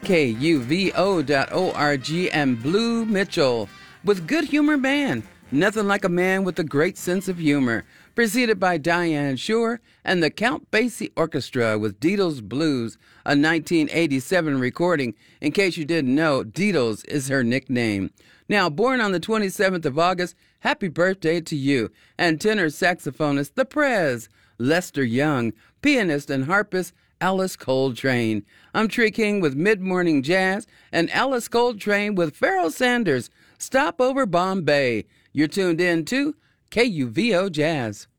KUVO.org, and Blue Mitchell with Good Humor Band. Nothing like a man with a great sense of humor. Preceded by Diane Shore and the Count Basie Orchestra with Deedles Blues, a 1987 recording. In case you didn't know, Deedles is her nickname. Now, born on the 27th of August, happy birthday to you. And tenor saxophonist, the Prez, Lester Young, pianist and harpist, Alice Coltrane. I'm Tree King with Mid-Morning Jazz and Alice Coltrane with Pharoah Sanders. Stop over Bombay. You're tuned in to KUVO Jazz.